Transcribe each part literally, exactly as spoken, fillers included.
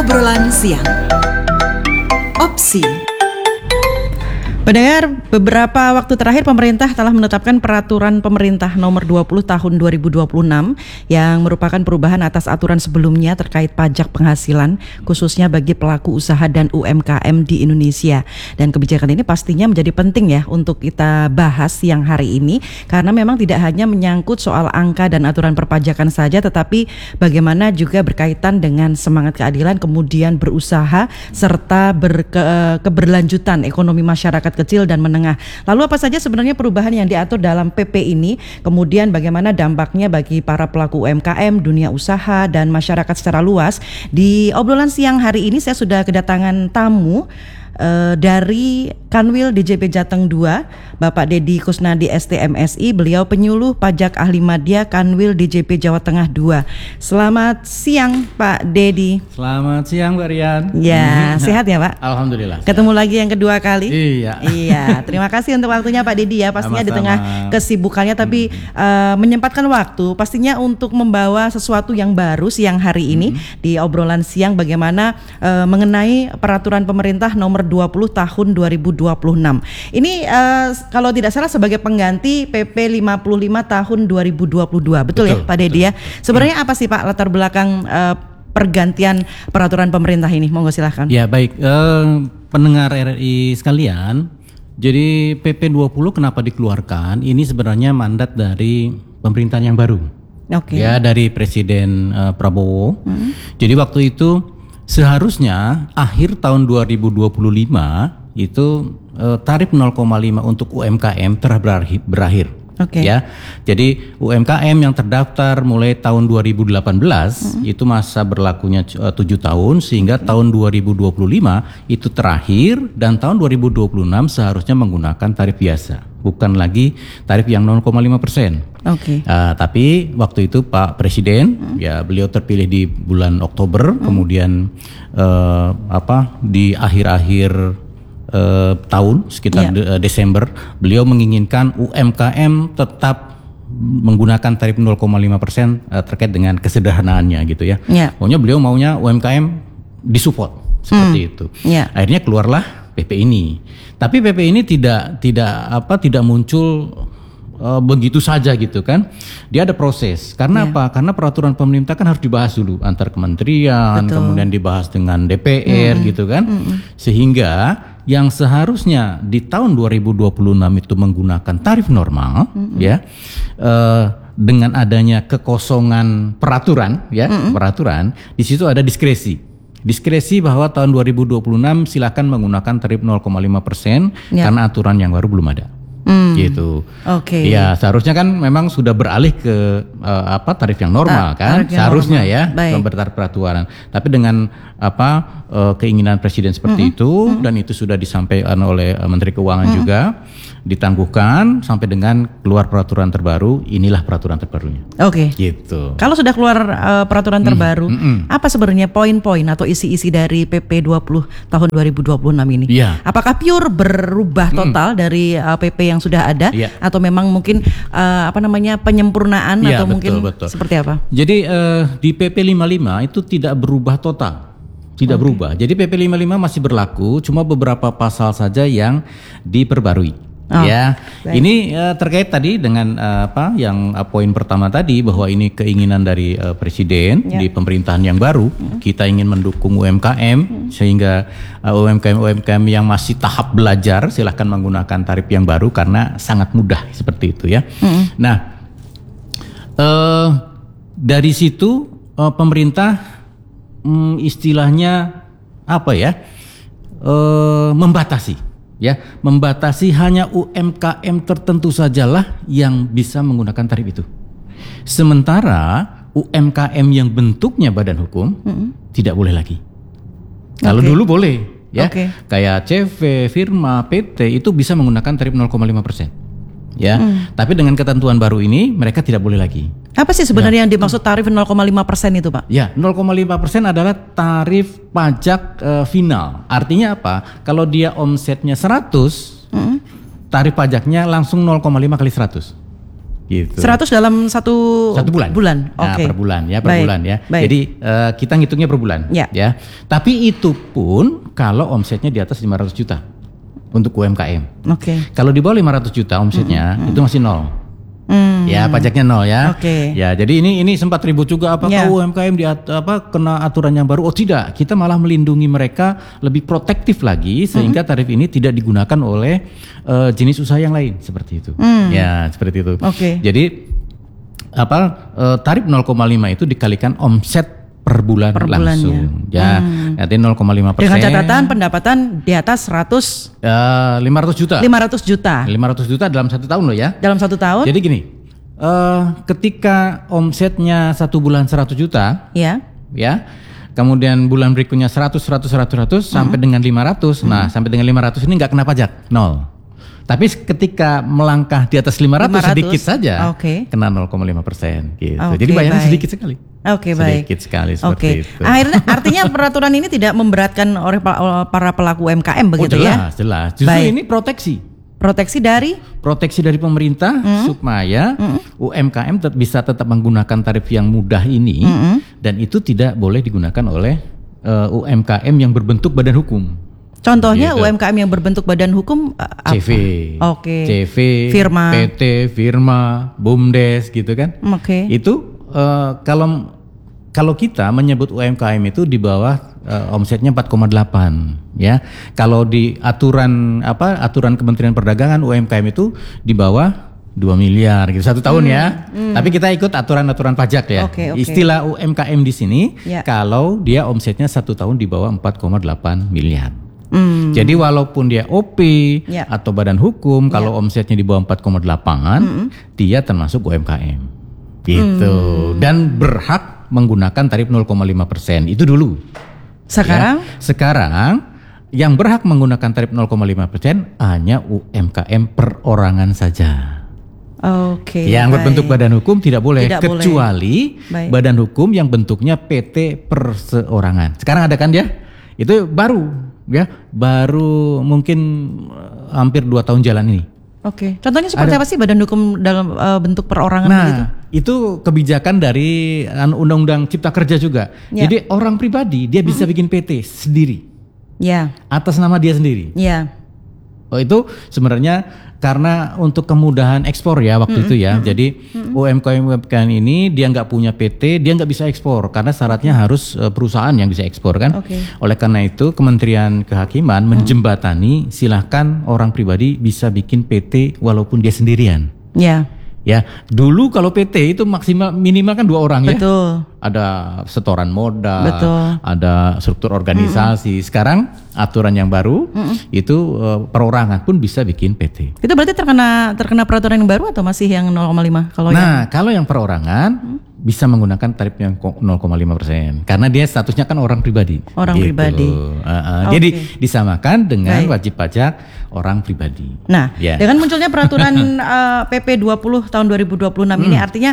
Obrolan siang. Opsi. Pendengar, beberapa waktu terakhir pemerintah telah menetapkan peraturan pemerintah nomor dua puluh tahun dua ribu dua puluh enam yang merupakan perubahan atas aturan sebelumnya terkait pajak penghasilan khususnya bagi pelaku usaha dan U M K M di Indonesia. Dan kebijakan ini pastinya menjadi penting ya untuk kita bahas siang hari ini karena memang tidak hanya menyangkut soal angka dan aturan perpajakan saja, tetapi bagaimana juga berkaitan dengan semangat keadilan, kemudian berusaha serta berke, keberlanjutan ekonomi masyarakat kecil dan menengah. Lalu apa saja sebenarnya perubahan yang diatur dalam P P ini? Kemudian bagaimana dampaknya bagi para pelaku U M K M, dunia usaha dan masyarakat secara luas? Di obrolan siang hari ini saya sudah kedatangan tamu uh, dari Kanwil D J P Jateng dua, Bapak Dedi Kusnadi S T M S I, beliau penyuluh pajak ahli madya Kanwil D J P Jawa Tengah dua. Selamat siang Pak Dedi. Selamat siang Mbak Rian. Ya, sehat ya Pak? Alhamdulillah. Ketemu sehat lagi yang kedua kali. Iya. Iya, terima kasih untuk waktunya Pak Dedi ya. Pastinya Sama-sama. Di tengah kesibukannya tapi hmm. uh, menyempatkan waktu pastinya untuk membawa sesuatu yang baru siang hari ini hmm. di obrolan siang bagaimana uh, mengenai peraturan pemerintah nomor dua puluh tahun dua ribu dua puluh enam. Ini uh, kalau tidak salah sebagai pengganti P P lima puluh lima tahun dua ribu dua puluh dua. Betul, betul ya Pak Dedi ya? Sebenarnya hmm. apa sih Pak latar belakang uh, pergantian peraturan pemerintah ini? Monggo silahkan. Ya baik, uh, pendengar R R I sekalian, jadi P P dua puluh kenapa dikeluarkan? Ini sebenarnya mandat dari pemerintahan yang baru. Oke. Okay. Ya, dari Presiden uh, Prabowo. Hmm. Jadi waktu itu seharusnya akhir tahun dua ribu dua puluh lima itu uh, tarif nol koma lima untuk U M K M telah berakhir. berakhir. Oke. Okay. Ya, jadi U M K M yang terdaftar mulai tahun dua ribu delapan belas hmm. itu masa berlakunya uh, tujuh tahun sehingga okay. tahun dua ribu dua puluh lima itu terakhir dan tahun dua ribu dua puluh enam seharusnya menggunakan tarif biasa, bukan lagi tarif yang nol koma lima persen. Oke. Okay. Uh, tapi waktu itu Pak Presiden hmm. ya beliau terpilih di bulan Oktober, hmm. kemudian uh, apa di akhir-akhir Uh, tahun sekitar yeah. de- Desember beliau menginginkan U M K M tetap menggunakan tarif nol koma lima persen uh, terkait dengan kesederhanaannya gitu ya. Yeah. Pokoknya beliau maunya U M K M disupport seperti mm. itu. Yeah. Akhirnya keluarlah P P ini. Tapi P P ini tidak tidak apa tidak muncul uh, begitu saja gitu kan. Dia ada proses. Karena yeah. apa? Karena peraturan pemerintah kan harus dibahas dulu antar kementerian, betul. Kemudian dibahas dengan D P R mm. gitu kan. Mm. Sehingga yang seharusnya di tahun dua ribu dua puluh enam itu menggunakan tarif normal, mm-hmm. ya, uh, dengan adanya kekosongan peraturan, ya, mm-hmm. peraturan, di situ ada diskresi, diskresi bahwa tahun dua ribu dua puluh enam silakan menggunakan tarif nol koma lima persen yeah. karena aturan yang baru belum ada. Hmm. Gitu. Oke. Okay. Ya seharusnya kan memang sudah beralih ke uh, apa tarif yang normal Ta- kan, yang seharusnya normal. Ya bertarif peraturan. Tapi dengan apa uh, keinginan presiden seperti mm-hmm. itu mm-hmm. dan itu sudah disampaikan oleh uh, Menteri Keuangan mm-hmm. juga, ditangguhkan sampai dengan keluar peraturan terbaru. Inilah peraturan terbarunya. Oke. Okay. Gitu. Kalau sudah keluar uh, peraturan terbaru, mm-hmm. apa sebenarnya poin-poin atau isi-isi dari P P dua puluh tahun dua ribu dua puluh enam ini? Yeah. Apakah pure berubah total mm-hmm. dari uh, P P yang sudah ada yeah. atau memang mungkin uh, apa namanya penyempurnaan yeah, atau betul, mungkin betul. Seperti apa? Jadi uh, di P P lima puluh lima itu tidak berubah total. Tidak okay. berubah. Jadi P P lima puluh lima masih berlaku, cuma beberapa pasal saja yang diperbarui. Oh, ya, baik. Ini uh, terkait tadi dengan uh, apa yang uh, poin pertama tadi bahwa ini keinginan dari uh, presiden yeah. di pemerintahan yang baru. Mm. Kita ingin mendukung U M K M mm. sehingga uh, U M K M U M K M yang masih tahap belajar silahkan menggunakan tarif yang baru karena sangat mudah seperti itu ya. Mm. Nah, uh, dari situ uh, pemerintah um, istilahnya apa ya uh, membatasi. Ya, membatasi hanya U M K M tertentu sajalah yang bisa menggunakan tarif itu. Sementara U M K M yang bentuknya badan hukum mm-hmm. tidak boleh lagi. Kalau okay. dulu boleh, ya, okay. kayak C V, firma, P T itu bisa menggunakan tarif nol koma lima persen. Ya, mm. tapi dengan ketentuan baru ini mereka tidak boleh lagi. Apa sih sebenarnya ya. yang dimaksud tarif nol koma lima persen itu, Pak? Ya, nol koma lima persen adalah tarif pajak uh, final. Artinya apa? Kalau dia omsetnya seratus, mm. tarif pajaknya langsung nol koma lima kali seratus. gitu. seratus dalam satu satu bulan. Bulan. Nah, Oke. per bulan ya, per Baik. bulan ya. Baik. Jadi uh, kita ngitungnya per bulan ya. ya. Tapi itu pun kalau omsetnya di atas lima ratus juta untuk U M K M. Oke. Kalau di bawah lima ratus juta omsetnya mm-hmm. itu masih nol. Hmm. Ya, pajaknya nol ya. Oke. Okay. Ya, jadi ini ini sempat ribut juga apakah yeah. U M K M di apa kena aturan yang baru? Oh tidak, kita malah melindungi mereka lebih protektif lagi sehingga mm-hmm. tarif ini tidak digunakan oleh uh, jenis usaha yang lain seperti itu. Mm. Ya, seperti itu. Oke. Okay. Jadi apa uh, tarif nol koma lima itu dikalikan omset per bulan per langsung. Ya, hmm. Nanti nol koma lima persen. Dengan catatan pendapatan di atas seratus uh, lima ratus juta. lima ratus juta. lima ratus juta dalam satu tahun loh ya. Dalam satu tahun. Jadi gini, uh, ketika omsetnya satu bulan seratus juta, ya. Ya. Kemudian bulan berikutnya seratus seratus seratus seratus hmm. sampai dengan lima ratus. Hmm. Nah, sampai dengan lima ratus ini nggak kena pajak, nol. Tapi ketika melangkah di atas lima ratus, lima ratus sedikit saja, okay. kena nol koma lima persen gitu. Okay, jadi bayarnya baik. sedikit sekali. Oke, okay, baik. Sedikit sekali seperti okay. itu. Akhirnya artinya peraturan ini tidak memberatkan oleh para pelaku U M K M begitu oh, jelas, ya? Jelas, jelas. Justru baik. Ini proteksi. Proteksi dari? Proteksi dari pemerintah mm. supaya mm. U M K M tet- bisa tetap menggunakan tarif yang mudah ini mm. dan itu tidak boleh digunakan oleh uh, U M K M yang berbentuk badan hukum. Contohnya gitu. U M K M yang berbentuk badan hukum apa? C V, Oke. C V, firma, P T, firma, BUMDes gitu kan? Oke. Itu uh, kalau kalau kita menyebut U M K M itu di bawah uh, omsetnya empat koma delapan ya. Kalau di aturan apa aturan Kementerian Perdagangan U M K M itu di bawah dua miliar gitu satu tahun hmm, ya. Hmm. Tapi kita ikut aturan-aturan pajak ya. Okay, okay. Istilah U M K M di sini ya. Kalau dia omsetnya satu tahun di bawah empat koma delapan miliar. Hmm. Jadi walaupun dia O P ya. Atau badan hukum, ya. Kalau omsetnya di bawah empat koma delapan, hmm. dia termasuk U M K M. Gitu. Hmm. Dan berhak menggunakan tarif nol koma lima persen. Itu dulu. Sekarang? Ya. Sekarang yang berhak menggunakan tarif nol koma lima persen hanya U M K M perorangan saja. Oke. Okay, yang baik. berbentuk badan hukum tidak boleh, tidak kecuali boleh. Badan hukum yang bentuknya P T perseorangan. Sekarang ada kan dia? Itu baru, ya, baru mungkin hampir dua tahun jalan ini. Oke. Contohnya seperti ada. Apa sih badan hukum dalam uh, bentuk perorangan nah, begitu? Itu kebijakan dari Undang-Undang Cipta Kerja juga. Ya. Jadi orang pribadi dia bisa mm-hmm. bikin P T sendiri. Ya. Atas nama dia sendiri. Ya. Oh itu sebenarnya karena untuk kemudahan ekspor ya waktu mm-hmm. itu ya. Mm-hmm. Jadi mm-hmm. U M K M U M K M ini dia nggak punya P T, dia nggak bisa ekspor karena syaratnya okay. harus uh, perusahaan yang bisa ekspor kan. Okay. Oleh karena itu Kementerian Kehakiman mm-hmm. menjembatani silahkan orang pribadi bisa bikin P T walaupun dia sendirian. Ya. Ya, dulu kalau P T itu maksimal minimal kan dua orang. Betul. Ya. Ada setoran modal, betul. Ada struktur organisasi. Mm-hmm. Sekarang aturan yang baru mm-hmm. itu uh, perorangan pun bisa bikin P T. Itu berarti terkena terkena peraturan yang baru atau masih yang nol koma lima? Kalau nah, yang... kalau yang perorangan mm-hmm. bisa menggunakan tarif yang nol koma lima persen karena dia statusnya kan orang pribadi. Orang gitu. Pribadi. Uh, uh, okay. Jadi disamakan dengan Baik. Wajib pajak orang pribadi. Nah, yeah. dengan munculnya peraturan uh, P P dua puluh tahun dua ribu dua puluh enam hmm. ini artinya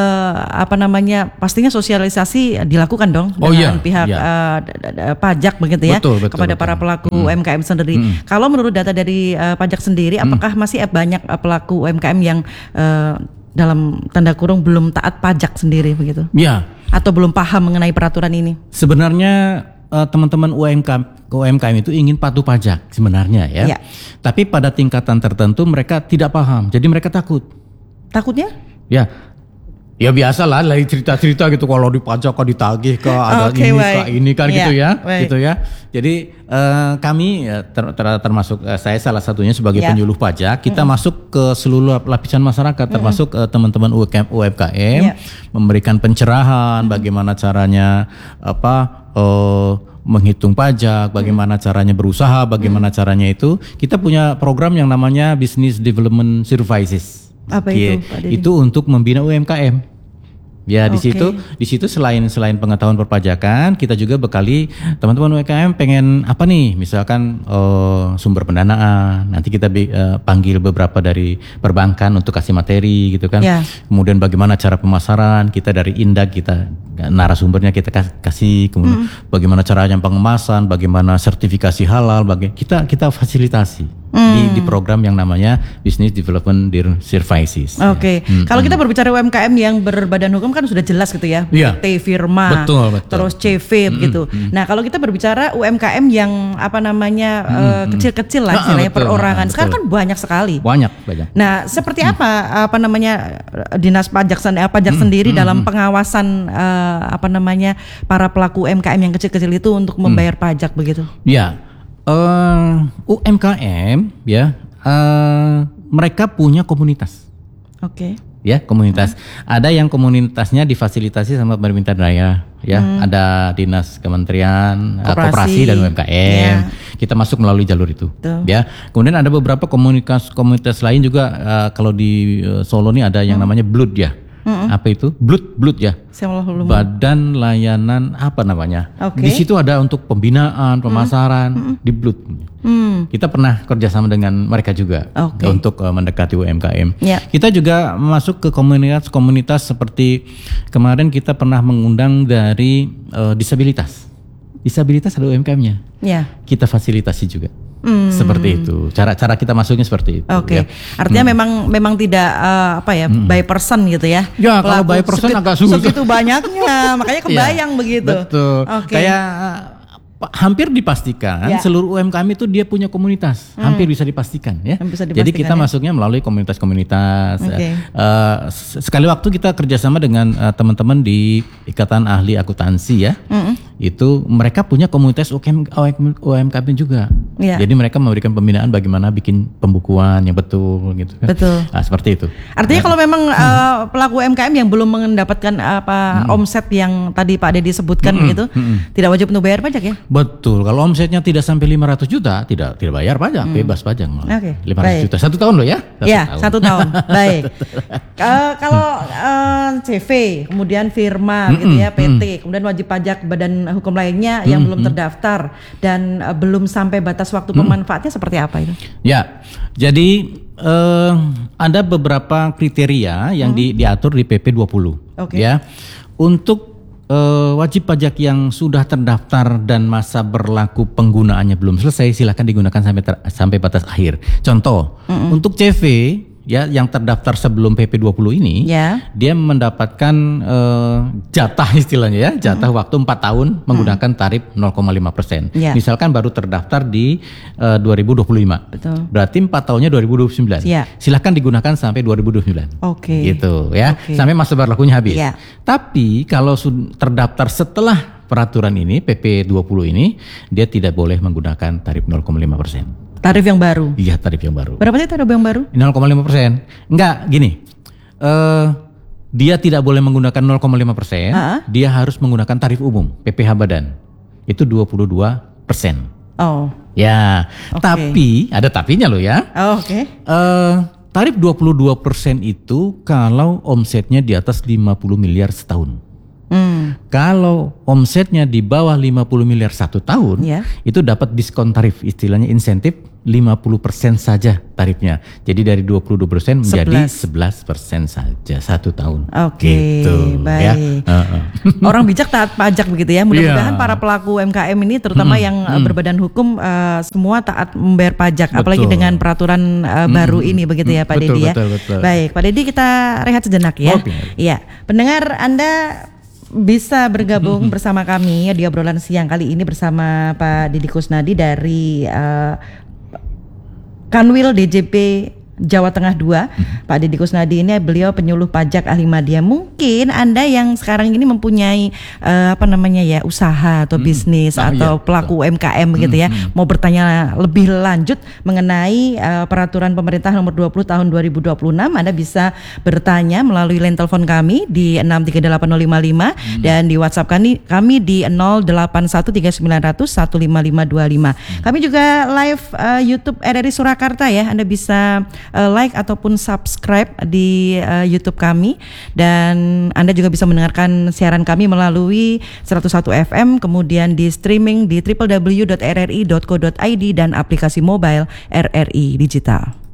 uh, apa namanya? Pastinya sosialisasi dilakukan dong oh, dengan yeah. pihak yeah. Uh, d- d- pajak begitu ya betul, betul, kepada betul. para pelaku hmm. U M K M sendiri. Hmm. Kalau menurut data dari uh, pajak sendiri, hmm. apakah masih banyak uh, pelaku U M K M yang uh, dalam tanda kurung belum taat pajak sendiri begitu? Ya. Atau belum paham mengenai peraturan ini? Sebenarnya uh, teman-teman U M K M U M K M itu ingin patuh pajak sebenarnya ya. Ya. Tapi pada tingkatan tertentu mereka tidak paham. Jadi mereka takut. Takutnya? Ya. Ya biasalah dari cerita-cerita gitu kalau dipajak kok ditagih ke ada okay, ini ke ini kan yeah, gitu ya. Baik. Gitu ya. Jadi uh, kami ter, ter, termasuk uh, saya salah satunya sebagai yeah. penyuluh pajak, kita mm-hmm. masuk ke seluruh lapisan masyarakat termasuk mm-hmm. uh, teman-teman U M K M yeah. memberikan pencerahan mm-hmm. bagaimana caranya apa uh, menghitung pajak, bagaimana hmm. caranya berusaha, bagaimana hmm. caranya itu. Kita punya program yang namanya Business Development Services. Apa itu? Itu untuk membina U M K M. Ya di okay. situ, di situ selain selain pengetahuan perpajakan, kita juga bekali teman-teman U M K M pengen apa nih? Misalkan uh, sumber pendanaan. Nanti kita uh, panggil beberapa dari perbankan untuk kasih materi gitu kan. Yeah. Kemudian bagaimana cara pemasaran? Kita dari Indak kita narasumbernya kita kasih. Kemudian mm. bagaimana caranya pengemasan? Bagaimana sertifikasi halal? Baga- kita kita fasilitasi. hmm. di, di program yang namanya Business Development Services. Oke, okay. ya. hmm. Kalau kita berbicara U M K M yang berbadan hukum kan sudah jelas gitu ya, ya. T firma, betul, betul. terus C V hmm. begitu. Hmm. Nah kalau kita berbicara U M K M yang apa namanya hmm. uh, kecil-kecil lah, istilahnya perorangan, nah, sekarang kan banyak sekali. Banyak, banyak. Nah seperti hmm. apa apa namanya dinas pajak, eh, pajak hmm. sendiri hmm. dalam pengawasan uh, apa namanya para pelaku U M K M yang kecil-kecil itu untuk membayar hmm. pajak begitu? Ya. Uh, U M K M ya uh, mereka punya komunitas. Oke. Okay. Ya komunitas. Hmm. Ada yang komunitasnya difasilitasi sama pemerintah daerah. Ya hmm. ada dinas kementerian, koperasi, koperasi dan U M K M. Ya. Kita masuk melalui jalur itu. Tuh. Ya. Kemudian ada beberapa komunitas komunitas lain juga. Uh, kalau di uh, Solo ini ada yang hmm. namanya B L U D ya. Mm-mm. Apa itu? B L U D, B L U D ya. Badan Layanan apa namanya? Okay. Di situ ada untuk pembinaan, pemasaran mm-mm. di B L U D. Mm. Kita pernah kerjasama dengan mereka juga okay. untuk uh, mendekati U M K M. Yeah. Kita juga masuk ke komunitas-komunitas seperti kemarin kita pernah mengundang dari uh, disabilitas. Disabilitas ada U M K M-nya. Yeah. Kita fasilitasi juga. Hmm. Seperti itu. Cara-cara kita masuknya seperti itu. Oke. Okay. Ya. Artinya hmm. memang memang tidak uh, apa ya hmm. by person gitu ya. Ya kalau by person agak sulit. Segitu banyaknya, makanya kebayang ya, begitu. Betul. Okay. Kayak hampir dipastikan ya. Seluruh U M K M itu dia punya komunitas, hmm. hampir bisa dipastikan ya. Bisa dipastikan, jadi kita ya? Masuknya melalui komunitas-komunitas. Okay. Uh, sekali waktu kita kerjasama dengan uh, teman-teman di Ikatan Ahli Akuntansi ya, hmm. itu mereka punya komunitas U M K M juga. Ya. Jadi mereka memberikan pembinaan bagaimana bikin pembukuan yang betul gitu kan. Betul. Nah, seperti itu. Artinya nah. kalau memang uh, pelaku U M K M yang belum mendapatkan apa hmm. omset yang tadi Pak Dedi sebutkan hmm. begitu, hmm. tidak wajib untuk bayar pajak ya? Betul, kalau omsetnya tidak sampai lima ratus juta tidak tidak bayar pajak, hmm. bebas pajak. Oke. Okay. lima ratus juta satu tahun loh ya? Satu ya, tahun. satu tahun. Baik. uh, kalau uh, C V, kemudian firma mm-mm, gitu ya, P T, mm. kemudian wajib pajak badan hukum lainnya yang mm-mm. belum terdaftar dan uh, belum sampai batas waktu mm. pemanfaatnya seperti apa itu? Ya. Jadi uh, ada beberapa kriteria yang mm. di, diatur di P P dua puluh. Oke. Okay. Ya. Untuk Uh, wajib pajak yang sudah terdaftar dan masa berlaku penggunaannya belum selesai, silakan digunakan sampai ter, sampai batas akhir. Contoh, mm-mm. untuk C V ya yang terdaftar sebelum P P dua puluh ini, yeah. dia mendapatkan uh, jatah istilahnya ya, jatah mm-hmm. waktu empat tahun menggunakan tarif nol koma lima persen. Yeah. Misalkan baru terdaftar di uh, dua ribu dua puluh lima. Betul. Berarti empat tahunnya dua ribu dua puluh sembilan. Yeah. Silakan digunakan sampai dua ribu dua puluh sembilan. Oke. Okay. Gitu ya. Okay. Sampai masa berlakunya habis. Yeah. Tapi kalau sudah terdaftar setelah peraturan ini P P dua puluh ini, dia tidak boleh menggunakan tarif nol koma lima persen. Tarif yang baru? Iya, tarif yang baru. Berapa sih tarif yang baru? nol koma lima persen. Enggak, gini. Uh, dia tidak boleh menggunakan nol koma lima persen. Uh-huh. Dia harus menggunakan tarif umum, P P H Badan. Itu dua puluh dua persen. Oh. Ya, okay. Tapi, ada tapinya loh ya. Oh, oke. Okay. Uh, tarif dua puluh dua persen itu kalau omsetnya di atas lima puluh miliar setahun. Hmm. Kalau omsetnya di bawah lima puluh miliar satu tahun, yeah. itu dapat diskon tarif, istilahnya insentif lima puluh persen saja tarifnya. Jadi dari dua puluh dua persen menjadi sebelas persen saja satu tahun. Oke, okay, gitu, baik. Ya. Uh-uh. Orang bijak taat pajak begitu ya. Mudah-mudahan yeah. para pelaku U M K M ini, terutama hmm, yang hmm. berbadan hukum, uh, semua taat membayar pajak. Betul. Apalagi dengan peraturan uh, hmm, baru ini begitu ya, Pak betul, Dedi ya. Betul, betul. Baik, Pak Dedi kita rehat sejenak ya. Iya, okay. Pendengar Anda bisa bergabung bersama kami ya di obrolan siang kali ini bersama Pak Dedi Kusnadi dari uh, Kanwil D J P Jawa Tengah dua. Hmm. Pak Dedi Kusnadi ini beliau penyuluh pajak ahli media. Mungkin Anda yang sekarang ini mempunyai uh, apa namanya ya, usaha atau hmm. bisnis ah, atau iya. pelaku U M K M begitu hmm. ya, hmm. mau bertanya lebih lanjut mengenai uh, peraturan pemerintah nomor dua puluh tahun dua ribu dua puluh enam, Anda bisa bertanya melalui line telepon kami di enam tiga delapan nol lima lima hmm. dan di WhatsApp kami kami di nol delapan satu tiga sembilan nol nol satu lima lima dua lima. Hmm. Kami juga live uh, YouTube R R I Surakarta ya. Anda bisa Uh, like ataupun subscribe di uh, YouTube kami, dan Anda juga bisa mendengarkan siaran kami melalui seratus satu F M, kemudian di streaming di w w w dot r r i dot co dot i d dan aplikasi mobile R R I Digital.